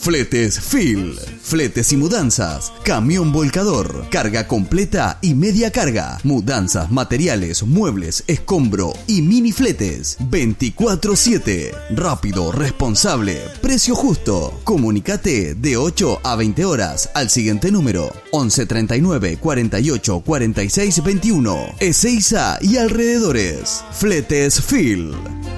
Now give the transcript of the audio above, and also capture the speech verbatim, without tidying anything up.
Fletes Phil. Fletes y mudanzas. Camión volcador. Carga completa y media carga. Mudanzas, materiales, muebles, escombro y mini fletes. veinticuatro siete. Rápido, responsable, precio justo. Comunícate de ocho a veinte horas al siguiente número: once treinta y nueve cuarenta y ocho cuarenta y seis veintiuno. Ezeiza y alrededores. Fletes Phil.